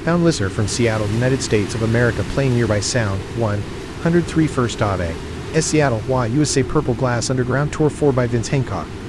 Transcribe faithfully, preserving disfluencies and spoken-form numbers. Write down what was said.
Found listener from Seattle, United States of America playing nearby sound, one hundred three First Ave. S Seattle, Y, U S A Purple Glass Underground Tour four by Vince Hancock.